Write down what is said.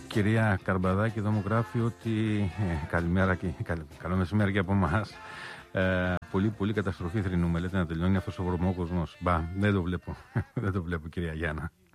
Κυρία Καρμπαδάκη εδώ μου γράφει ότι καλημέρα και καλό μεσημέρι και από εμάς. Πολύ καταστροφή θρηνούμε, λέτε, να τελειώνει αυτός ο βρωμόκοσμος. Μπα, δεν το βλέπω. Δεν το βλέπω, κυρία Γιάννα.